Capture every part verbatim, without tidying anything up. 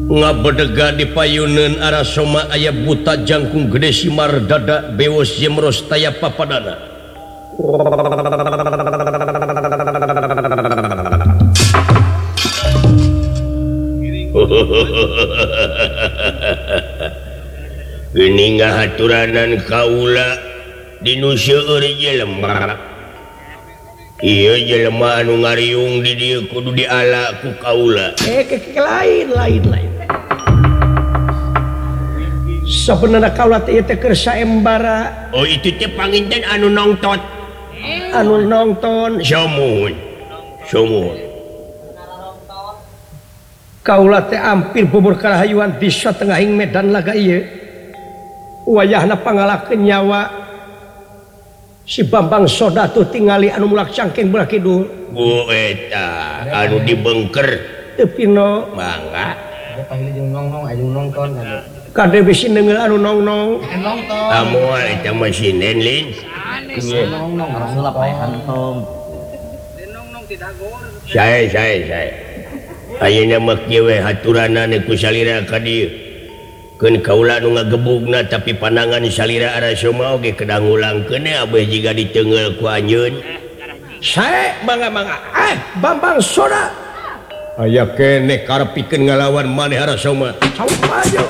ngabedega di payunan arah Soma aya buta jangkung gede simar dada bewos jemros taya papadana ini ngahaturanan kaula di nuseur jelema iya jelema anu ngariung di dieu kudu diala ku kaula eh ke lain lain lain sabenerna kaula teh teh keur saembara oh itu teh panginten anu nongtot anu nonton samuhun samuhun kaula teh ampir bubur karahayuan di satengahing medan laga ieu wayahna pangalakeun nyawa si Bambang Soda tuh tingali anu mulak cangkeng belah kidul bu eta anu dibengker teu pino mangga panggil jeung nong-nong aya nongton kade bisi neungeul anu nong-nong nongton amoal eta mah sinen lin nong-nong rasul apa hantom nong-nong tidak gor sae sae sae ayeuna mah kieu we haturanna ku salira ka dieu keun kaula nu ngagebugna tapi pandangan salira arah Soma oge kedang ulangkeun abeh jiga diteungeul ku anjeun sae mangga-mangga eh Bambang Soda aya keneh karepikeun ngalawan maneh arah Soma saung maju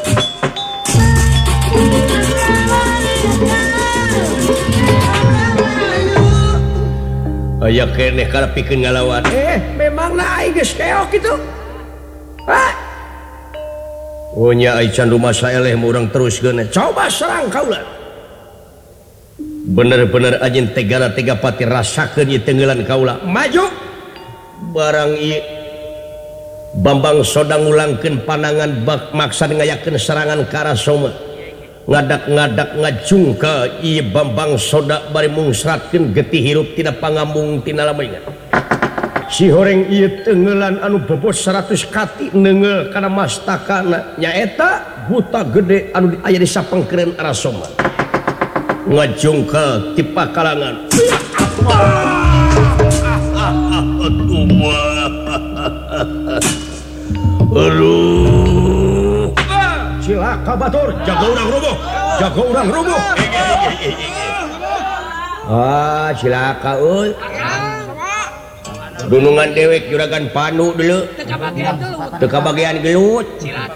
aya keneh karepikeun ngalawan eh memangna aing geus keok kitu ha oh nya ai can rumah saeleh urang teruskeun coba serang kaula bener-bener anjeun tegana tega pati rasakeun ieu teungeulan kaula maju barang ieu Bambang Soda ngulangkeun panangan bak maksad ngayakeun serangan ka arah Soma ngadak-ngadak ngajungka ieu Bambang Soda bari mungsratkeun getih hirup tina pangambung tina lamengan si horeng ieu teungeulan anu bobot seratus kati neungeul kana mastakana nyaeta buta gede anu aya di sapengkeureun arah Soma ngajungka ti pakalangan aduh cilaka batur jaga urang rubuh jaga urang rubuh ah cilaka euy Dunungan dewek juragan Panu dulu teka bagian gelut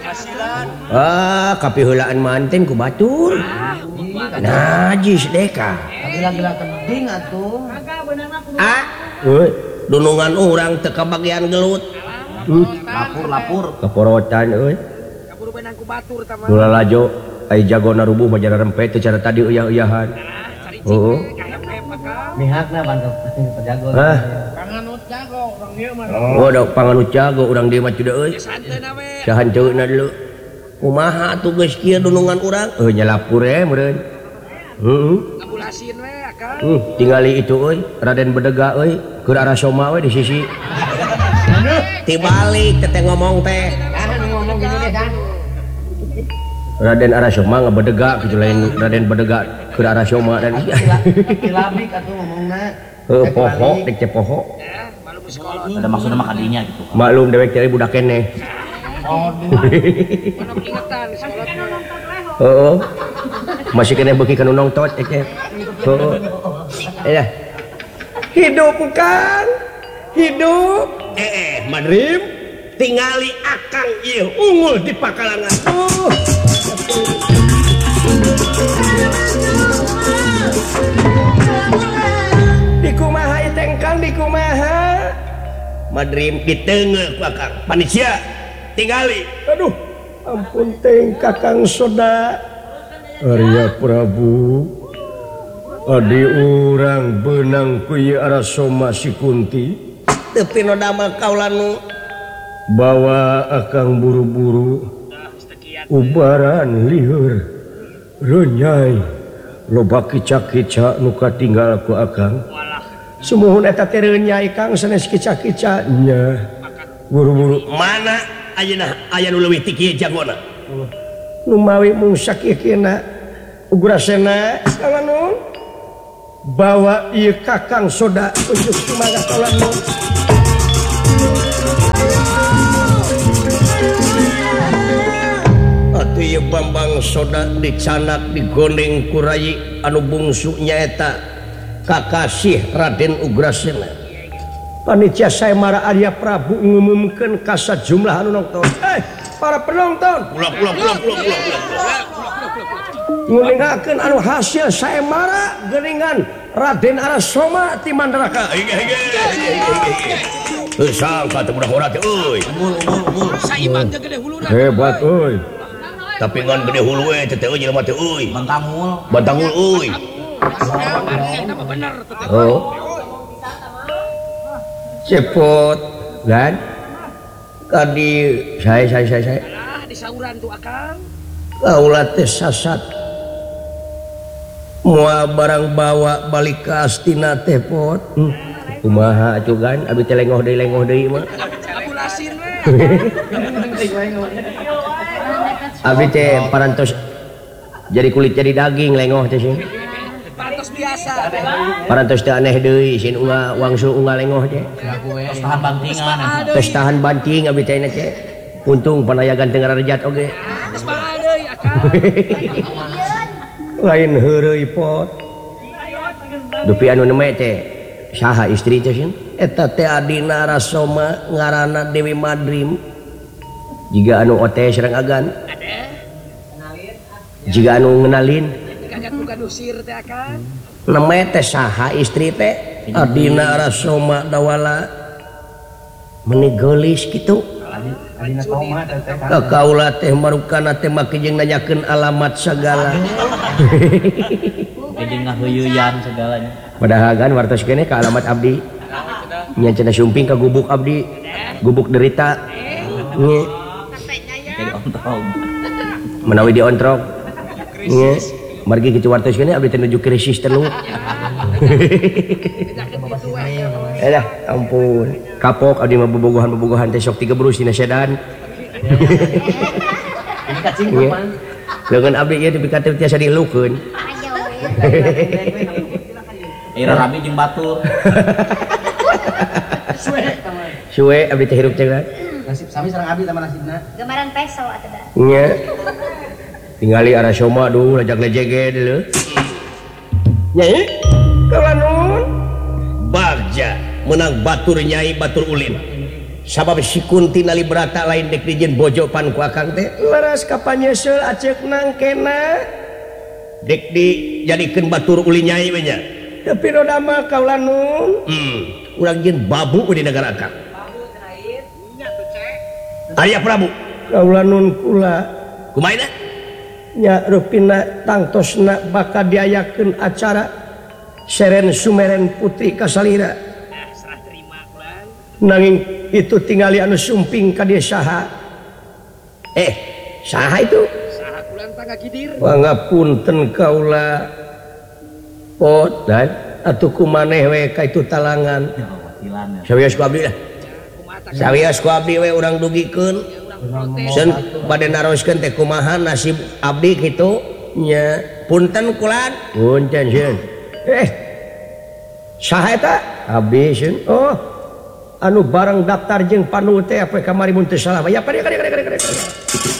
ah kapiheulaan manten ku batur najis deka gila-gila tebing atuh ah euy dunungan urang teka bagian gelut lapur-lapur keporotan euy kapur benang ku batur tah mah ulah lajo ai jagona rubuh mah jara rempet teh cara tadi uyah-uyahan heeh mihakna bantu jago ah panganut jago urang dieu mah oh da panganut jago urang dieu mah teu euy santeuna we sahanceuna dulu kumaha atuh geus kieu dunungan urang euy nya lapur we meureun heeh ngabulasin we akang hmm tingali itu euy Raden Bedega euy keur arah Soma we di sisi tibalik teh ngomong teh kana ngomong gini deh kan Raden arah Soma ngabedega kitu lain Raden Bedega keur arah Soma dan tilabik atuh ngomongna heuh poho dek teh poho ada maksudna mah kadinya gitu maklum dewek teh budak keneh aduh mana ingetan salatna heeh masih keneh beuki kana nongtot teh heeh ya hidup kan hidup eh madrim tingali akang ieu unggul di pakalangan tuh dikumaha itengkang dikumaha madrim diteungeuh ku akang panitia tingali aduh ampun teng Kakang Soda Arya Prabu adi urang beunang ku ieu arah Soma si Kunti teu pinoda mah kaula nu bawa akang buru-buru ubaran lieur renyai loba kica-kica nu katinggal ku akang sumuhun eta teh renyai Kang sanes kica-kica nya buru-buru mana ayeuna aya nu leuwih ti kieu jagona nu mawi mung sakieu-kieuna ugurasena kalanung bawa ieu Kakang Soda ujug kumaha kalanung soda dicanak digondeng kurai anu bungsu nyaeta kakasih Raden Ugrasena. Panitia Sayembara Arya Prabu ngumumkeun ka sajumlah anu nonton. Eh, para penonton. Pulang pulang pulang pulang pulang pulang. Ngulingakeun anu hasil sayembara geuningan Raden Arasoma ti Mandaraka. Heuh sangka teu budak urang teh euy. Saimang teh gede huluna. Hebat euy. Tapi ngan gede hulu we teh teh euy jelema teh euy. Bantangul. Bantangul euy. Nama bener teh. Oh. Cepot kan? Kadi saya saya saya saya. Lah di sauran tuh Akang. Kaula teh sasat. Moal barang bawa balik ka Astina teh pot. Hmm. Kumaha atuh kan? Abi teh lengoh deui lengoh deui mah. Abulasin we. Abi teh parantos jadi kulit jadi daging lengoh teh sih. Parantos biasa. Parantos teh aneh deui sin unga wangsul unga lengoh teh. Tos tahan bantingan. Tos tahan banting abi teh teh. Untung panayagan teu ngararejat oge. Geus bae deui Akang. Lain heureuy pot. Dupi anu neme teh saha istri teh sieun? Eta teh adina Arasoma ngaranna Dewi Madrim. Jiga anu ote sareng agan. Jiga anu ngenalin. Kagak buka dusir teh Akang. Neme teh saha istri teh? Adina Arasoma dawala meuni geulis kitu. Adina koma teh teh. Kaula teh marukana teh make jeung nanyakeun alamat sagala. Jeung ngaheuyeuyan segalanya. Padahal kan wartos kene ka alamat abdi. Nya cenah sumping ka gubuk abdi. Gubuk derita. Nya Jadi ontrog. menawi diontrok. Nya margi kitu wartos kene abdi teh nuju krisis telu. Eh dah ampun. Kapok abdi mah bobogohan-bobogohan teh sok tigebrus dina sedan. Ini kacing kuman. Leungeun abdi ieu nepi ka teu tiasa dilukeun. Ira rabi jeung batur. Suwe abdi teh hirup cenah. Nasib sami sareng abdi tah nasibna. Gemaran peso atuh da. Nya tingali Arasoma duh lajak lejege deuleu. Nyai kalanun Bagja menang batur nyai batur ulin. Sabab si Kunti nali berata lain dek dijieun bojo pan ku Akang teh leres ka panyeuseuh aceuk nangkena. Dek dijadikeun batur ulin nyai we nya. Tapi roda mah kaulanun. Hmm, urang jieun babu di negara Akang. Arya Prabu. Kaulanun kula. Kumaha nya rupina tangtosna bakal diayakeun acara Seren Sumeren Putri Kasalira. Serah terima kulan. Nanging itu tingali anu sumping ka dieu saha? Eh, saha itu? Saha kulan tangga kidir. Pangapunten kaula pot dan atuh kumaneh we ka itu talangan. Sawios ku abdi dah. Sawios ku abdi we urang dugikeun. Sen bade naroskeun teh kumaha nasib abdi kitu nya punten kulan. Punten sieun. Eh, saha eta? Abdi sieun. Oh, anu bareng daftar jeung panu teh apoe kamari mun teu salah. Ya pade kade kade kade.